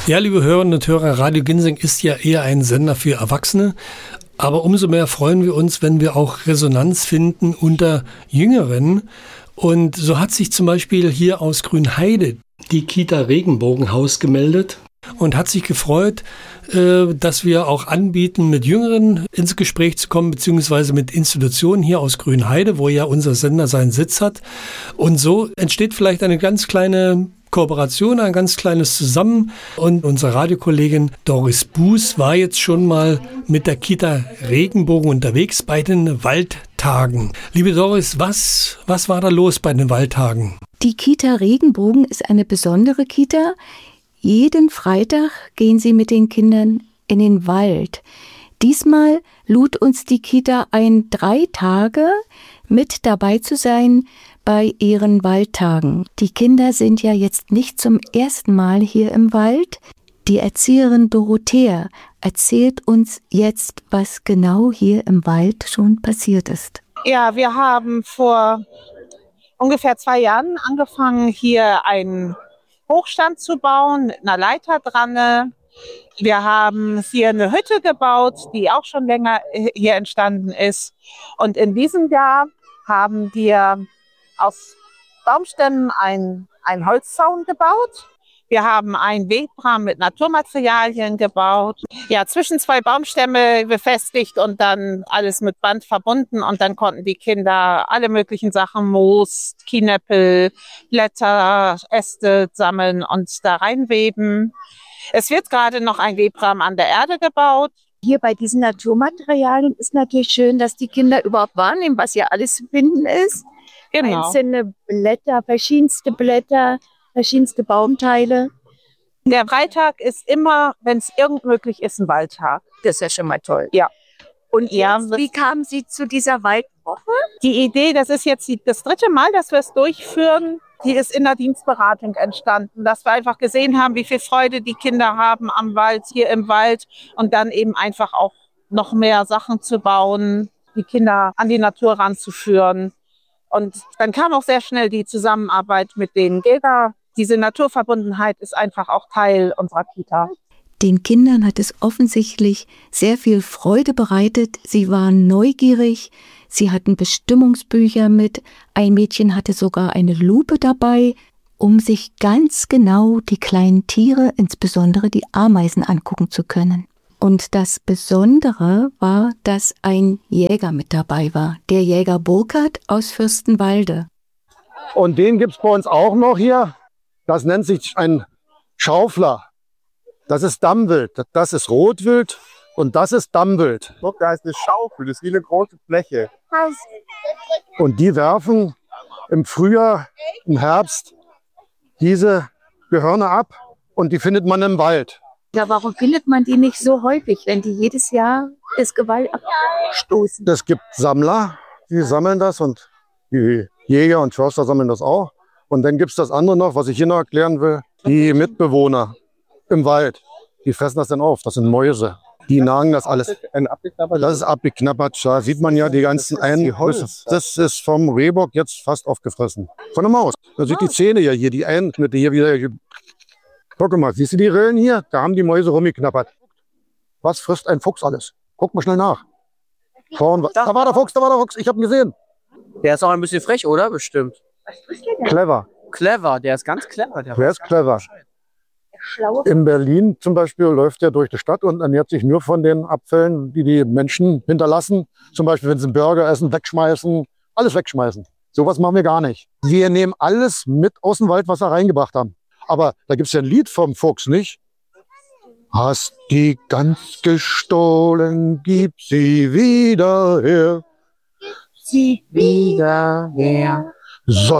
Ja, liebe Hörerinnen und Hörer, Radio Ginseng ist ja eher ein Sender für Erwachsene. Aber umso mehr freuen wir uns, wenn wir auch Resonanz finden unter Jüngeren. Und so hat sich zum Beispiel hier aus Grünheide die Kita Regenbogenhaus gemeldet und hat sich gefreut, dass wir auch anbieten, mit Jüngeren ins Gespräch zu kommen, beziehungsweise mit Institutionen hier aus Grünheide, wo ja unser Sender seinen Sitz hat. Und so entsteht vielleicht eine ganz kleine Kooperation, ein ganz kleines Zusammen. Und unsere Radiokollegin Doris Buß war jetzt schon mal mit der Kita Regenbogen unterwegs bei den Waldtagen. Liebe Doris, was war da los bei den Waldtagen? Die Kita Regenbogen ist eine besondere Kita. Jeden Freitag gehen sie mit den Kindern in den Wald. Diesmal lud uns die Kita ein, 3 Tage mit dabei zu sein bei ihren Waldtagen. Die Kinder sind ja jetzt nicht zum ersten Mal hier im Wald. Die Erzieherin Dorothea erzählt uns jetzt, was genau hier im Wald schon passiert ist. Ja, wir haben vor ungefähr 2 Jahren angefangen, hier einen Hochstand zu bauen mit einer Leiter dran. Wir haben hier eine Hütte gebaut, die auch schon länger hier entstanden ist. Und in diesem Jahr haben wir aus Baumstämmen einen Holzzaun gebaut. Wir haben einen Wegrahmen mit Naturmaterialien gebaut. Ja, zwischen 2 Baumstämme befestigt und dann alles mit Band verbunden. Und dann konnten die Kinder alle möglichen Sachen, Moos, Kienäppel, Blätter, Äste sammeln und da reinweben. Es wird gerade noch ein Webrahmen an der Erde gebaut. Hier bei diesen Naturmaterialien ist natürlich schön, dass die Kinder überhaupt wahrnehmen, was hier alles zu finden ist. Genau. Einzelne Blätter, verschiedenste Baumteile. Der Freitag ist immer, wenn es irgend möglich ist, ein Waldtag. Das ist ja schon mal toll. Ja. Und wie kamen Sie zu dieser Waldwoche? Die Idee, das ist jetzt das 3. Mal, dass wir es durchführen, die ist in der Dienstberatung entstanden, dass wir einfach gesehen haben, wie viel Freude die Kinder haben am Wald, hier im Wald und dann eben einfach auch noch mehr Sachen zu bauen, die Kinder an die Natur ranzuführen. Und dann kam auch sehr schnell die Zusammenarbeit mit den Jägern. Diese Naturverbundenheit ist einfach auch Teil unserer Kita. Den Kindern hat es offensichtlich sehr viel Freude bereitet. Sie waren neugierig, sie hatten Bestimmungsbücher mit. Ein Mädchen hatte sogar eine Lupe dabei, um sich ganz genau die kleinen Tiere, insbesondere die Ameisen, angucken zu können. Und das Besondere war, dass ein Jäger mit dabei war, der Jäger Burkhard aus Fürstenwalde. Und den gibt es bei uns auch noch hier. Das nennt sich ein Schaufler. Das ist Dammwild, das ist Rotwild und das ist Dammwild. Guck, da ist eine Schaufel, das ist wie eine große Fläche. Und die werfen im Frühjahr, im Herbst diese Gehörner ab und die findet man im Wald. Ja, warum findet man die nicht so häufig, wenn die jedes Jahr das Gewalt abstoßen? Es gibt Sammler, die sammeln das und die Jäger und Förster sammeln das auch. Und dann gibt es das andere noch, was ich hier noch erklären will, die Mitbewohner im Wald. Die fressen das dann auf, das sind Mäuse. Die nagen das alles. Das ist abgeknabbert, da sieht man ja die ganzen Das ist vom Rehbock jetzt fast aufgefressen. Von der Maus. Da sieht die Zähne ja hier, die Einschnitte hier wieder. Guck mal, siehst du die Rillen hier? Da haben die Mäuse rumgeknabbert. Was frisst ein Fuchs alles? Guck mal schnell nach. Schauen, da war der Fuchs, ich habe ihn gesehen. Der ist auch ein bisschen frech, oder? Bestimmt. Clever. Clever, der ist ganz clever. Der ist clever. In Berlin zum Beispiel läuft er durch die Stadt und ernährt sich nur von den Abfällen, die die Menschen hinterlassen. Zum Beispiel, wenn sie einen Burger essen, wegschmeißen, alles wegschmeißen. Sowas machen wir gar nicht. Wir nehmen alles mit aus dem Wald, was wir reingebracht haben. Aber da gibt es ja ein Lied vom Fuchs, nicht? Hast die Gans gestohlen, gib sie wieder her. Sie wieder her. So.